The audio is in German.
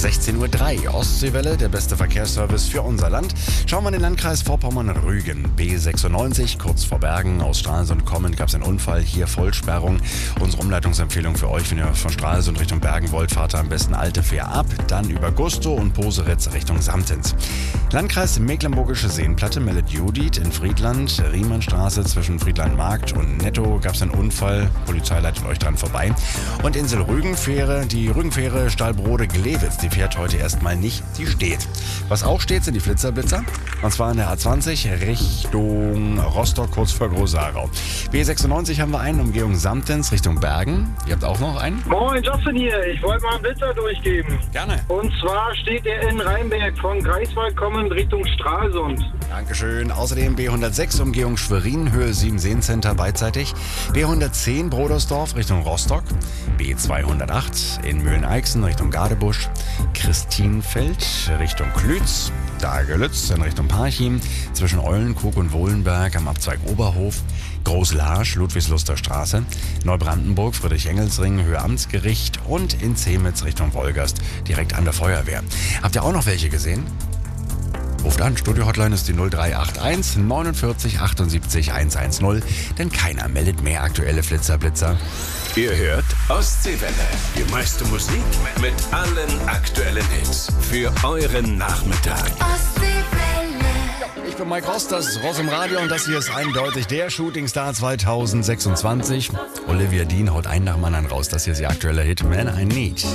16:03 Uhr. Ostseewelle, der beste Verkehrsservice für unser Land. Schauen wir in den Landkreis Vorpommern-Rügen. B96, kurz vor Bergen. Aus Stralsund kommend gab es einen Unfall. Hier Vollsperrung. Unsere Umleitungsempfehlung für euch, wenn ihr von Stralsund Richtung Bergen wollt, fahrt ihr am besten Alte Fähr ab. Dann über Gustow und Poseritz Richtung Samtens. Landkreis Mecklenburgische Seenplatte meldet Judith in Friedland. Riemannstraße zwischen Friedland-Markt und Netto gab es einen Unfall. Polizei leitet euch dran vorbei. Und Insel Rügenfähre, die Rügenfähre Stahlbrode-Glewitz, die fährt heute erstmal nicht, die steht. Was auch steht, sind die Flitzer. Und zwar an der A20 Richtung Rostock, kurz vor Großarau. B96 haben wir einen, Umgehung Samtens Richtung Bergen. Ihr habt auch noch einen? Moin, Justin hier. Ich wollte mal einen Blitzer durchgeben. Gerne. Und zwar steht er in Rheinberg von Greifswald kommend Richtung Stralsund. Dankeschön. Außerdem B106 Umgehung Schwerin, Höhe 7 Seencenter beidseitig. B110 Brodersdorf Richtung Rostock. B208 in Mühlen-Eichsen Richtung Gadebusch. Christinfeld Richtung Klütz. Dagelütz in Richtung Parchim. Zwischen Eulenkrug und Wohlenberg am Abzweig Oberhof. Großlarsch, Ludwigsluster Straße. Neubrandenburg, Friedrich-Engelsring, Höhe Amtsgericht. Und in Zemitz Richtung Wolgast, direkt an der Feuerwehr. Habt ihr auch noch welche gesehen? Ruft an, Studio-Hotline ist die 0381 49 78 110, denn keiner meldet mehr aktuelle Flitzer. Ihr hört Ostseewelle, die meiste Musik mit allen aktuellen Hits für euren Nachmittag. Ich bin Mike Rost, das ist Ross im Radio und das hier ist eindeutig der Shootingstar 2026. Olivia Dean haut einen nach dem anderen raus, das hier ist ihr aktueller Hit Man I Need.